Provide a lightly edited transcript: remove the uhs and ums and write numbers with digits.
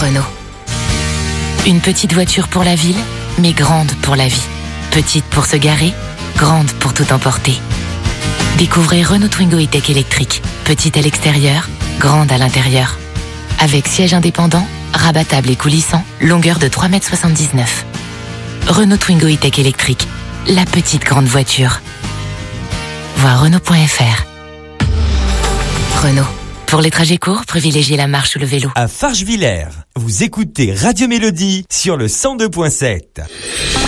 Renault. Une petite voiture pour la ville, mais grande pour la vie. Petite pour se garer, grande pour tout emporter. Découvrez Renault Twingo E-Tech électrique. Petite à l'extérieur, grande à l'intérieur. Avec siège indépendant, rabattable et coulissant, longueur de 3,79 m. Renault Twingo E-Tech électrique. La petite grande voiture. Voir Renault.fr. Renault. Pour les trajets courts, privilégiez la marche ou le vélo. À Farchevillers, vous écoutez Radio Mélodie sur le 102.7.